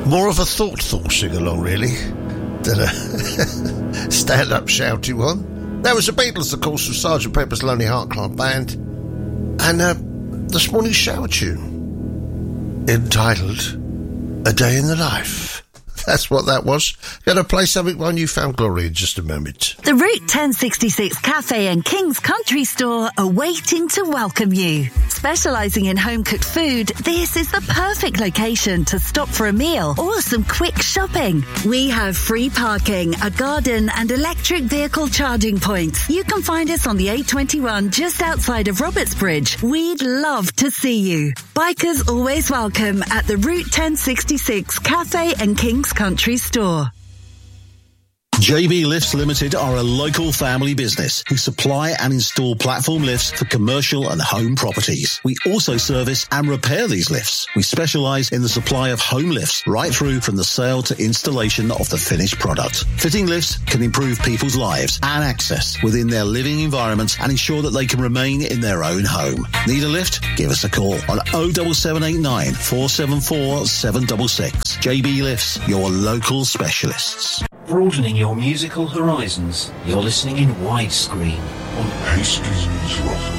More of a thought sing-along, really, than a stand-up shouty one. That was the Beatles, of course, with Sgt. Pepper's Lonely Heart Club Band, and this morning's shower tune, entitled A Day in the Life. That's what that was. Going to play something by New Found Glory in just a moment. The Route 1066 Cafe and King's Country Store are waiting to welcome you. Specialising in home-cooked food, this is the perfect location to stop for a meal or some quick shopping. We have free parking, a garden and electric vehicle charging points. You can find us on the A21 just outside of Robertsbridge. We'd love to see you. Bikers always welcome at the Route 1066 Cafe and King's Country Store. JB Lifts Limited are a local family business who supply and install platform lifts for commercial and home properties. We also service and repair these lifts. We specialise in the supply of home lifts right through from the sale to installation of the finished product. Fitting lifts can improve people's lives and access within their living environment and ensure that they can remain in their own home. Need a lift? Give us a call on 07789 474 766. JB Lifts, your local specialists. Broadening your musical horizons, you're listening in widescreen on Hastings Rock.